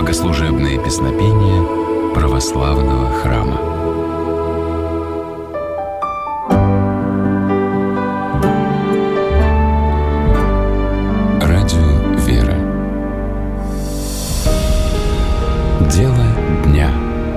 Богослужебные песнопения православного храма. Радио «Вера». Дело дня.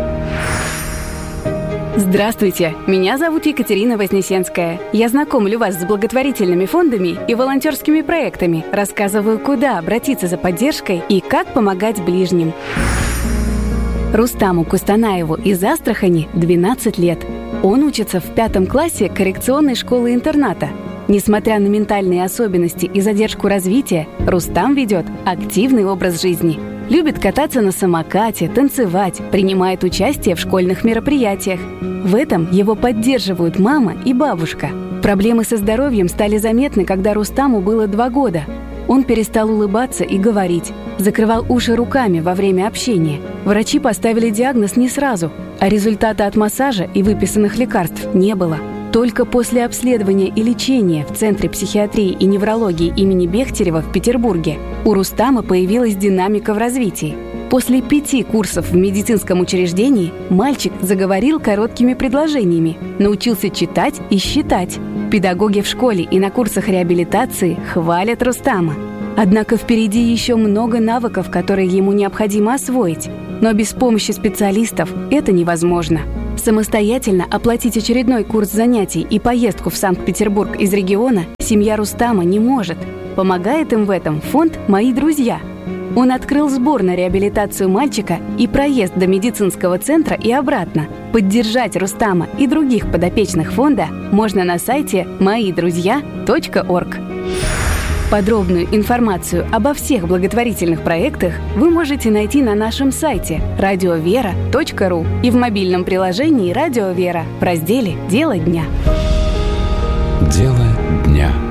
Здравствуйте, меня зовут Екатерина Вознесенская. Я знакомлю вас с благотворительными фондами и волонтерскими проектами, рассказываю, куда обратиться за поддержкой и как помогать ближним. Рустаму Кустанаеву из Астрахани 12 лет. Он учится в 5 классе коррекционной школы-интерната. Несмотря на ментальные особенности и задержку развития, Рустам ведет активный образ жизни. Любит кататься на самокате, танцевать, принимает участие в школьных мероприятиях. В этом его поддерживают мама и бабушка. Проблемы со здоровьем стали заметны, когда Рустаму было 2 года. Он перестал улыбаться и говорить, закрывал уши руками во время общения. Врачи поставили диагноз не сразу, а результата от массажа и выписанных лекарств не было. Только после обследования и лечения в Центре психиатрии и неврологии имени Бехтерева в Петербурге у Рустама появилась динамика в развитии. После 5 курсов в медицинском учреждении мальчик заговорил короткими предложениями, научился читать и считать. Педагоги в школе и на курсах реабилитации хвалят Рустама. Однако впереди еще много навыков, которые ему необходимо освоить. Но без помощи специалистов это невозможно. Самостоятельно оплатить очередной курс занятий и поездку в Санкт-Петербург из региона семья Рустама не может. Помогает им в этом фонд «Мои друзья». Он открыл сбор на реабилитацию мальчика и проезд до медицинского центра и обратно. Поддержать Рустама и других подопечных фонда можно на сайте moiдрузья.org. Подробную информацию обо всех благотворительных проектах вы можете найти на нашем сайте radiovera.ru и в мобильном приложении «Радио Вера» в разделе «Дело дня». Дело дня.